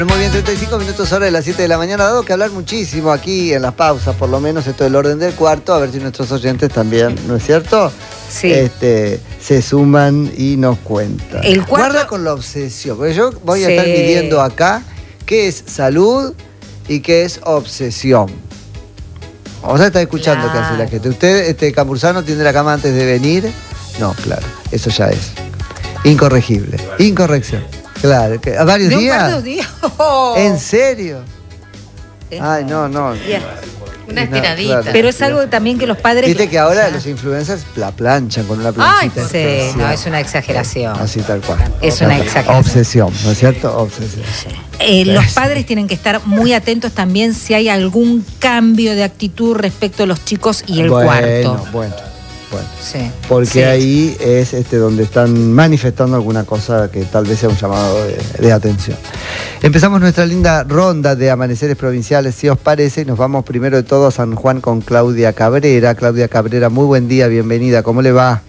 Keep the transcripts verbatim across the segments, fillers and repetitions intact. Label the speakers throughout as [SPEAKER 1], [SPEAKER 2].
[SPEAKER 1] Muy bien, treinta y cinco minutos hora de las siete de la mañana, dado que hablar muchísimo aquí en las pausas, por lo menos esto del orden del cuarto, a ver si nuestros oyentes también, ¿no es cierto?
[SPEAKER 2] Sí.
[SPEAKER 1] Este, se suman y nos cuentan.
[SPEAKER 2] El cuarto...
[SPEAKER 1] Guarda con la obsesión, porque yo voy a
[SPEAKER 2] Sí.
[SPEAKER 1] estar midiendo acá qué es salud y qué es obsesión. Vamos a estar escuchando
[SPEAKER 2] Claro.
[SPEAKER 1] qué hace la gente. ¿Usted, este Campuzano, tiene la cama antes de venir? No, claro, eso ya es incorregible. Incorrección. Claro, que, ¿a varios
[SPEAKER 2] ¿De un
[SPEAKER 1] días?
[SPEAKER 2] par de días? Oh.
[SPEAKER 1] ¿En serio?
[SPEAKER 2] Eh,
[SPEAKER 1] Ay, no, no.
[SPEAKER 2] Bien.
[SPEAKER 3] Una
[SPEAKER 1] No,
[SPEAKER 3] estiradita.
[SPEAKER 1] claro.
[SPEAKER 2] Pero es algo también que los padres...
[SPEAKER 1] Viste que ahora
[SPEAKER 2] Ya.
[SPEAKER 1] los influencers la planchan con una
[SPEAKER 2] Ay,
[SPEAKER 1] planchita
[SPEAKER 2] sí,
[SPEAKER 1] especial.
[SPEAKER 2] no, es una exageración.
[SPEAKER 1] Así tal cual.
[SPEAKER 2] Es una exageración.
[SPEAKER 1] Obsesión, ¿no es cierto? Obsesión.
[SPEAKER 2] Eh, los padres tienen que estar muy atentos también si hay algún cambio de actitud respecto a los chicos y el
[SPEAKER 1] bueno,
[SPEAKER 2] cuarto.
[SPEAKER 1] Bueno, bueno.
[SPEAKER 2] Sí.
[SPEAKER 1] Porque
[SPEAKER 2] Sí.
[SPEAKER 1] ahí es este donde están manifestando alguna cosa que tal vez sea un llamado de, de atención. Empezamos nuestra linda ronda de amaneceres provinciales, si os parece, y nos vamos primero de todo a San Juan con Claudia Cabrera. Claudia Cabrera, muy buen día, bienvenida, ¿cómo le va?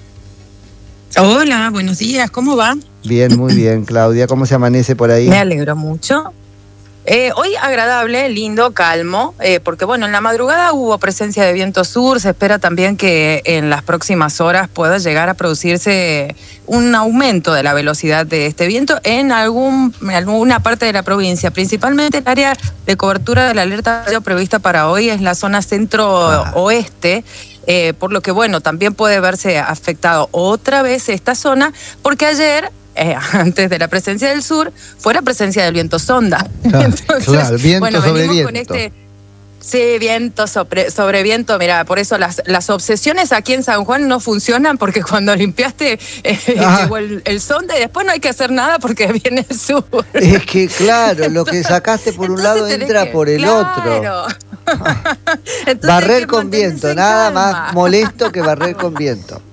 [SPEAKER 4] Hola, buenos días, ¿cómo va?
[SPEAKER 1] Bien, muy bien, Claudia, ¿cómo se amanece por ahí?
[SPEAKER 4] Me alegro mucho. Eh, hoy agradable, lindo, calmo, eh, porque bueno, en la madrugada hubo presencia de viento sur, se espera también que en las próximas horas pueda llegar a producirse un aumento de la velocidad de este viento en, algún, en alguna parte de la provincia, principalmente el área de cobertura de la alerta prevista para hoy es la zona centro-oeste. Eh, por lo que bueno, también puede verse afectado otra vez esta zona, porque ayer... Eh, antes de la presencia del sur, fue la presencia del viento sonda.
[SPEAKER 1] Claro,
[SPEAKER 4] Entonces,
[SPEAKER 1] claro, viento
[SPEAKER 4] bueno,
[SPEAKER 1] sobre
[SPEAKER 4] venimos con
[SPEAKER 1] viento.
[SPEAKER 4] este, sí, viento sobre, sobre viento. Mira, por eso las, las obsesiones aquí en San Juan no funcionan, porque cuando limpiaste eh, llegó el, el sonda y después no hay que hacer nada porque viene el sur.
[SPEAKER 1] Es que claro, lo que sacaste por un
[SPEAKER 4] Entonces
[SPEAKER 1] lado
[SPEAKER 4] tenés
[SPEAKER 1] entra
[SPEAKER 4] que-
[SPEAKER 1] por el
[SPEAKER 4] claro.
[SPEAKER 1] otro.
[SPEAKER 4] Entonces hay
[SPEAKER 1] Barrer
[SPEAKER 4] que
[SPEAKER 1] con
[SPEAKER 4] mantenerse
[SPEAKER 1] viento,
[SPEAKER 4] en
[SPEAKER 1] nada
[SPEAKER 4] calma.
[SPEAKER 1] más molesto que barrer con viento.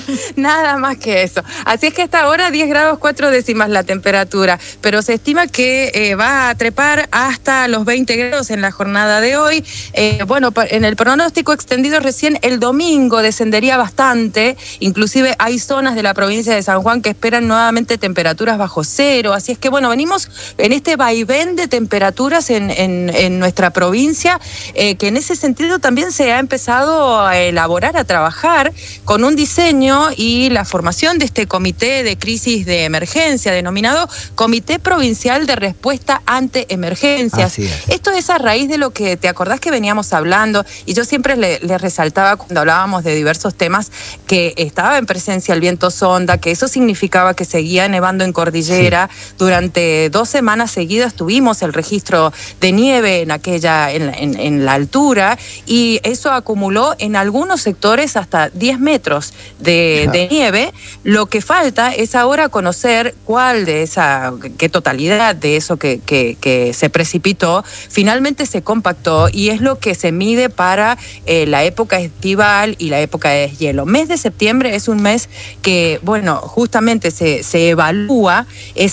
[SPEAKER 4] Nada más que eso. Así es que hasta ahora diez grados cuatro décimas la temperatura, pero se estima que eh, va a trepar hasta los veinte grados en la jornada de hoy. Eh, bueno, en el pronóstico extendido recién el domingo descendería bastante, inclusive hay zonas de la provincia de San Juan que esperan nuevamente temperaturas bajo cero, así es que bueno, venimos en este vaivén de temperaturas en, en, en nuestra provincia, eh, que en ese sentido también se ha empezado a elaborar, a trabajar con un diseño y la formación de este comité de crisis de emergencia, denominado Comité Provincial de Respuesta ante Emergencias.
[SPEAKER 1] Así es.
[SPEAKER 4] Esto es a raíz de lo que te acordás que veníamos hablando, y yo siempre le, le resaltaba cuando hablábamos de diversos temas que estaba en presencia el viento sonda, que eso significaba que seguía nevando en cordillera. Sí. Durante dos semanas seguidas tuvimos el registro de nieve en aquella, en, en, en la altura, y eso acumuló en algunos sectores hasta diez metros de, de nieve. Lo que falta es ahora conocer cuál de esa, qué totalidad de eso que, que, que se precipitó finalmente se compactó, y es lo que se mide para eh, la época estival y la época de deshielo. Mes de septiembre es un mes que, bueno, justamente se, se evalúa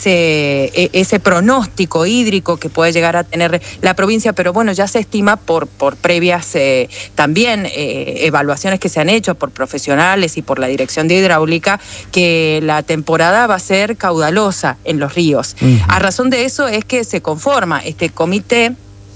[SPEAKER 4] ese, ese pronóstico hídrico que puede llegar a tener la provincia, pero bueno, ya se estima por, por previas eh, también eh, evaluaciones que se han hecho por profesionales y por la Dirección de Hidráulica, que la temporada va a ser caudalosa en los ríos. Uh-huh. A razón de eso es que se conforma este comité,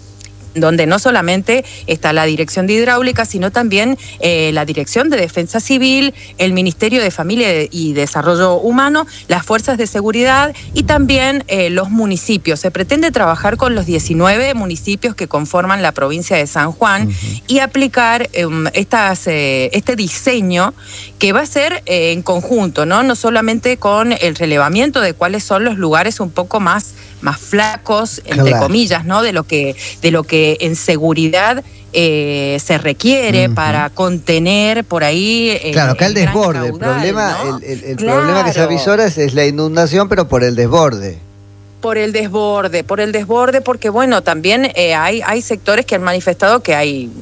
[SPEAKER 4] donde no solamente está la Dirección de Hidráulica, sino también eh, la Dirección de Defensa Civil, el Ministerio de Familia y Desarrollo Humano, las Fuerzas de Seguridad y también eh, los municipios. Se pretende trabajar con los diecinueve municipios que conforman la provincia de San Juan uh-huh. y aplicar eh, estas, eh, este diseño que va a ser eh, en conjunto, ¿no? No solamente con el relevamiento de cuáles son los lugares un poco más más flacos, entre claro. comillas, ¿no? De lo que, de lo que en seguridad eh, se requiere uh-huh. para contener por ahí. Eh,
[SPEAKER 1] claro, acá el, el desborde.
[SPEAKER 4] Caudal,
[SPEAKER 1] el problema,
[SPEAKER 4] ¿no?
[SPEAKER 1] el, el, el
[SPEAKER 4] claro.
[SPEAKER 1] problema que se avisora es, es la inundación, pero por el desborde.
[SPEAKER 4] Por el desborde, por el desborde, porque bueno, también eh, hay, hay sectores que han manifestado que hay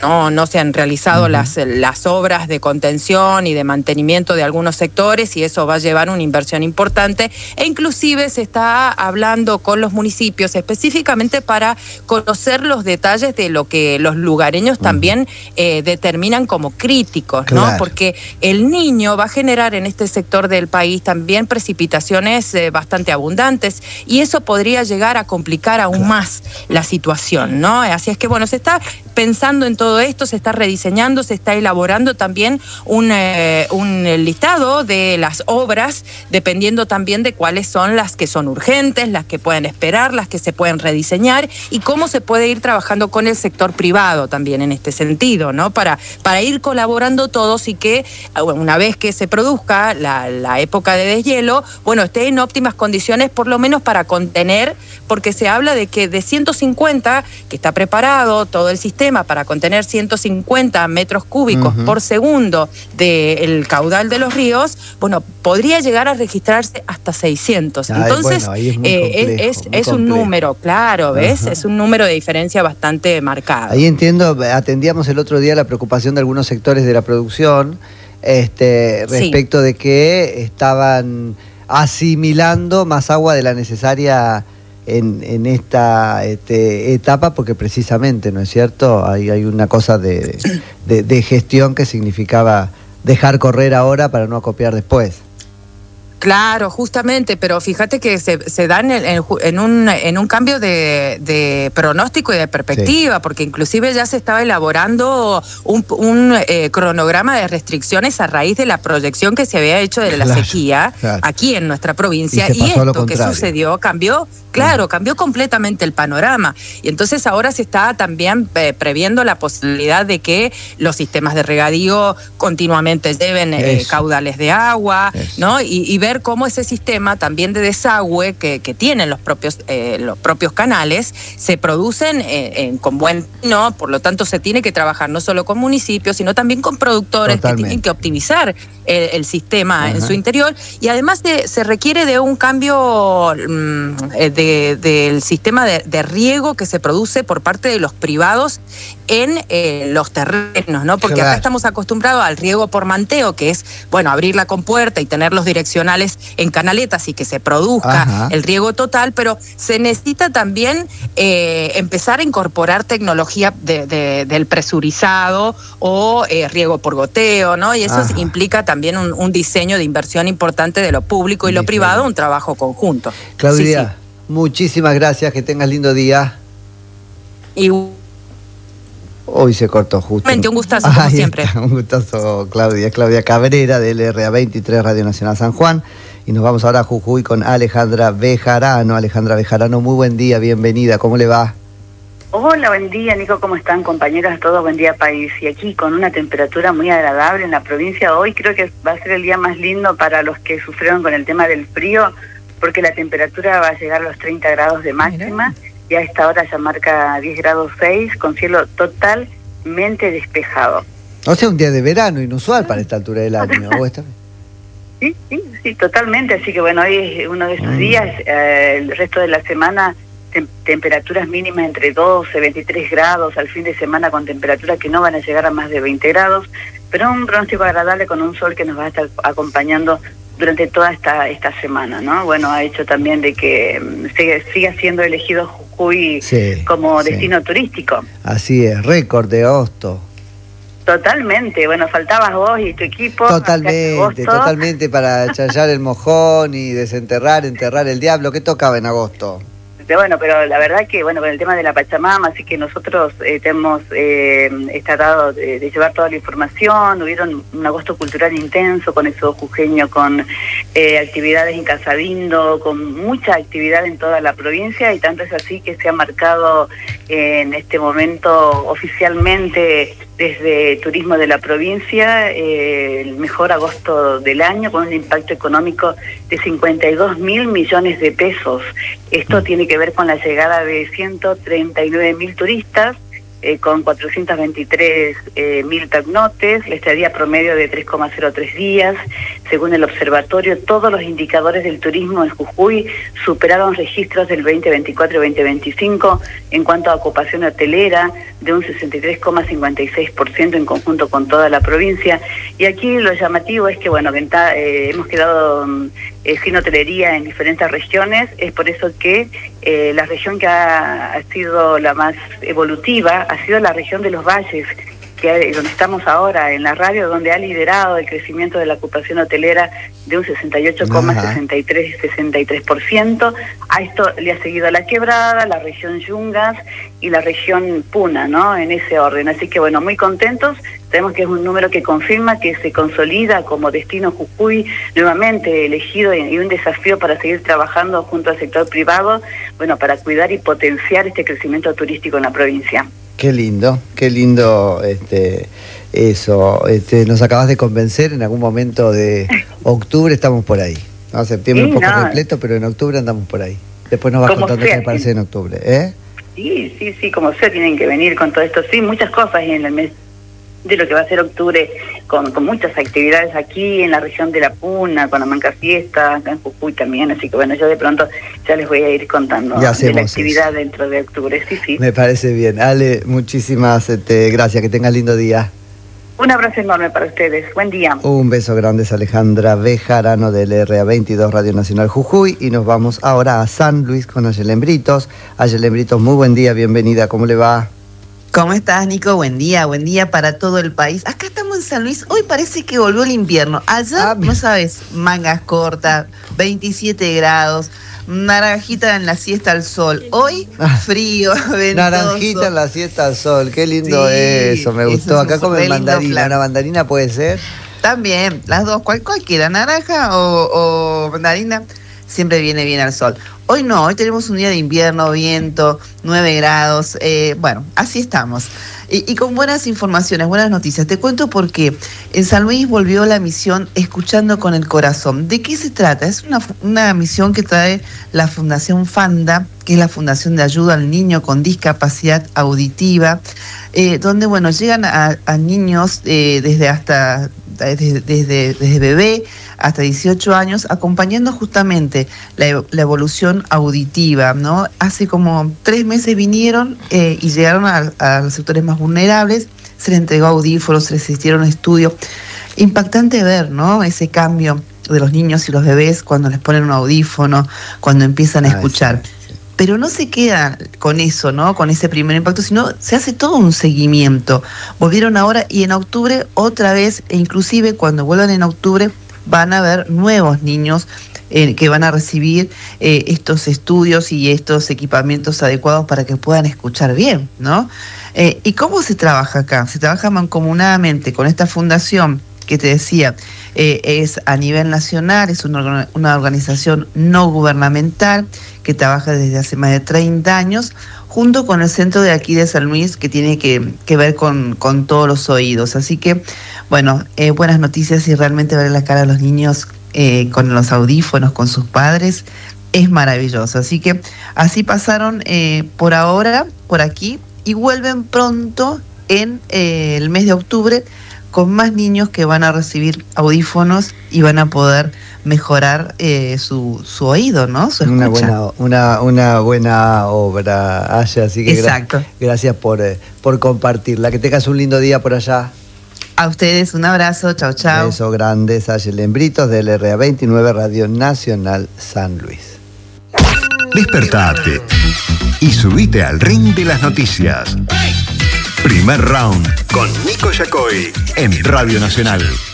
[SPEAKER 4] no, no se han realizado uh-huh. las, las obras de contención y de mantenimiento de algunos sectores, y eso va a llevar una inversión importante, e inclusive se está hablando con los municipios específicamente para conocer los detalles de lo que los lugareños uh-huh. también eh, determinan como críticos, ¿no? Claro. Porque el niño va a generar en este sector del país también precipitaciones eh, bastante abundantes, y eso podría llegar a complicar aún claro. más la situación, ¿no? Así es que, bueno, se está pensando en todo esto, se está rediseñando, se está elaborando también un, eh, un listado de las obras, dependiendo también de cuáles son las que son urgentes, las que pueden esperar, las que se pueden rediseñar, y cómo se puede ir trabajando con el sector privado también en este sentido, ¿no? Para, para ir colaborando todos, y que una vez que se produzca la, la época de deshielo, bueno, esté en óptimas condiciones, por lo menos para contener, porque se habla de que de ciento cincuenta, que está preparado todo el sistema para contener ciento cincuenta metros cúbicos uh-huh. por segundo del caudal de los ríos, bueno, podría llegar a registrarse hasta seiscientos. Ay, Entonces, bueno, es, eh, complejo, es, es un número, claro, ¿ves? Uh-huh. Es un número de diferencia bastante marcado.
[SPEAKER 1] Ahí entiendo, atendíamos el otro día la preocupación de algunos sectores de la producción este, respecto sí. de que estaban asimilando más agua de la necesaria En, en esta este, etapa, porque precisamente, ¿no es cierto? Hay, hay una cosa de, de, de gestión que significaba dejar correr ahora para no acopiar después.
[SPEAKER 4] Claro, justamente, pero fíjate que se, se dan en, en, en, un, en un cambio de, de pronóstico y de perspectiva, sí. porque inclusive ya se estaba elaborando un, un eh, cronograma de restricciones a raíz de la proyección que se había hecho de la claro, sequía claro. aquí en nuestra provincia, y, y esto que sucedió cambió, claro, cambió completamente el panorama, y entonces ahora se está también eh, previendo la posibilidad de que los sistemas de regadío continuamente lleven eh, caudales de agua, Eso. ¿no? Y, y ver cómo ese sistema también de desagüe que, que tienen los propios eh, los propios canales se producen eh, eh, con buen no, por lo tanto se tiene que trabajar no solo con municipios, sino también con productores Totalmente. que tienen que optimizar el, el sistema Ajá. en su interior, y además de, se requiere de un cambio mmm, de, del sistema de, de riego que se produce por parte de los privados en eh, los terrenos, ¿no? Porque claro. acá estamos acostumbrados al riego por manteo, que es, bueno, abrir la compuerta y tener los direccionales en canaletas y que se produzca Ajá. el riego total, pero se necesita también eh, empezar a incorporar tecnología de, de, del presurizado o eh, riego por goteo, ¿no? Y eso Ajá. implica también un, un diseño de inversión importante de lo público y lo Diferente. privado, un trabajo conjunto.
[SPEAKER 1] Claudia, sí, sí. muchísimas gracias, que tengas lindo día.
[SPEAKER 4] Y
[SPEAKER 1] Hoy se cortó justo.
[SPEAKER 4] Un gustazo, como Ahí siempre.
[SPEAKER 1] Está, un gustazo, Claudia. Claudia Cabrera, de L R A veintitrés, Radio Nacional San Juan. Y nos vamos ahora a Jujuy con Alejandra Bejarano. Alejandra Bejarano, muy buen día, bienvenida. ¿Cómo le va?
[SPEAKER 3] Hola, buen día, Nico. ¿Cómo están, compañeras? Todos, buen día, país. Y aquí con una temperatura muy agradable en la provincia. Hoy creo que va a ser el día más lindo para los que sufrieron con el tema del frío, porque la temperatura va a llegar a los treinta grados de máxima. Mira. Y a esta hora ya marca diez grados seis, con cielo totalmente despejado.
[SPEAKER 1] O sea, un día de verano inusual para esta altura del año. ¿O está?
[SPEAKER 3] Sí, sí, sí, totalmente. Así que bueno, hoy es uno de esos mm. días. Eh, el resto de la semana, tem temperaturas mínimas entre doce, veintitrés grados. Al fin de semana con temperaturas que no van a llegar a más de veinte grados. Pero un pronóstico agradable con un sol que nos va a estar acompañando durante toda esta esta semana, ¿no? Bueno, ha hecho también de que siga, siga siendo elegido Jujuy sí, como sí. destino turístico.
[SPEAKER 1] Así es, récord de agosto.
[SPEAKER 3] Totalmente, bueno, faltabas vos y tu equipo.
[SPEAKER 1] Totalmente, totalmente para chayar el mojón y desenterrar, enterrar el diablo. ¿Qué tocaba en agosto?
[SPEAKER 3] Bueno, pero la verdad que, bueno, con el tema de la Pachamama, así que nosotros eh, hemos eh, tratado de, de llevar toda la información. Hubieron un agosto cultural intenso con eso jujeño, con eh, actividades en Casabindo, con mucha actividad en toda la provincia, y tanto es así que se ha marcado eh, en este momento oficialmente desde Turismo de la provincia eh, el mejor agosto del año, con un impacto económico de cincuenta y dos mil millones de pesos. Esto tiene que ver con la llegada de ciento treinta y nueve mil turistas, eh, con cuatrocientos veintitrés mil eh, pernoctes, la estadía promedio de tres coma cero tres días, según el observatorio, todos los indicadores del turismo en Jujuy superaron registros del veinte veinticuatro y veinte veinticinco en cuanto a ocupación hotelera de un sesenta y tres coma cincuenta y seis por ciento en conjunto con toda la provincia. Y aquí lo llamativo es que, bueno, que está, eh, hemos quedado eh, sin hotelería en diferentes regiones. Es por eso que eh, la región que ha, ha sido la más evolutiva ha sido la región de los valles, que donde estamos ahora en la radio, donde ha liderado el crecimiento de la ocupación hotelera de un sesenta y ocho coma sesenta y tres por ciento. A esto le ha seguido la Quebrada, la región Yungas y la región Puna, ¿no? En ese orden. Así que, bueno, muy contentos. Sabemos que es un número que confirma que se consolida como destino Jujuy nuevamente elegido y un desafío para seguir trabajando junto al sector privado, bueno, para cuidar y potenciar este crecimiento turístico en la provincia.
[SPEAKER 1] Qué lindo, qué lindo este, eso. Este, nos acabas de convencer, en algún momento de octubre estamos por ahí. ¿No? Septiembre sí, un poco no. repleto, pero en octubre andamos por ahí. Después nos vas como contando sea, qué te parece en octubre, ¿eh?
[SPEAKER 3] Sí, sí, sí, como sea, tienen que venir con todo esto. Sí, muchas cosas en el mes de lo que va a ser octubre, con, con muchas actividades aquí en la región de La Puna, con la Manca Fiesta, acá en Jujuy también, así que bueno, yo de pronto ya les voy a ir contando de la actividad eso. Dentro de octubre, sí, sí.
[SPEAKER 1] Me parece bien. Ale, muchísimas este, gracias, que tengas lindo día.
[SPEAKER 3] Un abrazo enorme para ustedes, buen día.
[SPEAKER 1] Un beso grande, es Alejandra Bejarano del R A veintidós Radio Nacional Jujuy, y nos vamos ahora a San Luis con Ayelen Britos. Ayelen Britos, muy buen día, bienvenida, ¿cómo le va?
[SPEAKER 5] ¿Cómo estás, Nico? Buen día, buen día para todo el país. Acá estamos en San Luis, hoy parece que volvió el invierno. Allá, ah, no sabes, mangas cortas, veintisiete grados, naranjita en la siesta al sol. Hoy, frío, ventoso.
[SPEAKER 1] Naranjita en la siesta al sol, qué lindo sí, eso, me gustó. Acá comen mandarina, ¿una mandarina puede ser?
[SPEAKER 5] También, las dos, cual, cualquiera, naranja o, o mandarina, siempre viene bien al sol. Hoy no, hoy tenemos un día de invierno, viento, nueve grados, eh, bueno, así estamos. Y, y con buenas informaciones, buenas noticias. Te cuento por qué. En San Luis volvió la misión Escuchando con el Corazón. ¿De qué se trata? Es una, una misión que trae la Fundación FANDA, que es la Fundación de Ayuda al Niño con Discapacidad Auditiva, eh, donde, bueno, llegan a, a niños eh, desde hasta... Desde, desde, desde bebé hasta dieciocho años, acompañando justamente la, la evolución auditiva, ¿no? Hace como tres meses vinieron eh, y llegaron a, a los sectores más vulnerables, se les entregó audífonos, se les hicieron estudios. Impactante ver, ¿no? Ese cambio de los niños y los bebés cuando les ponen un audífono, cuando empiezan a escuchar. Sí, sí. Pero no se queda con eso, ¿no? Con ese primer impacto, sino se hace todo un seguimiento. Volvieron ahora y en octubre otra vez, e inclusive cuando vuelvan en octubre van a haber nuevos niños eh, que van a recibir eh, estos estudios y estos equipamientos adecuados para que puedan escuchar bien, ¿no? Eh, ¿Y cómo se trabaja acá? Se trabaja mancomunadamente con esta fundación que te decía, eh, es a nivel nacional, es una, una organización no gubernamental que trabaja desde hace más de treinta años, junto con el centro de aquí de San Luis, que tiene que, que ver con, con todos los oídos. Así que, bueno, eh, buenas noticias, y realmente ver la cara a los niños eh, con los audífonos, con sus padres, es maravilloso. Así que así pasaron eh, por ahora, por aquí, y vuelven pronto en eh, el mes de octubre, con más niños que van a recibir audífonos y van a poder mejorar eh, su, su oído, ¿no? Su
[SPEAKER 1] una buena una una buena obra, Aya, así que
[SPEAKER 5] Exacto.
[SPEAKER 1] Gra- gracias por, eh, por compartirla. Que tengas un lindo día por allá.
[SPEAKER 5] A ustedes un abrazo, chao, chao.
[SPEAKER 1] Beso grande, Ayelen Britos del R A veintinueve Radio Nacional San Luis.
[SPEAKER 6] Despertate y subite al ring de las noticias. Primer round con Nico Yacoy en Radio Nacional.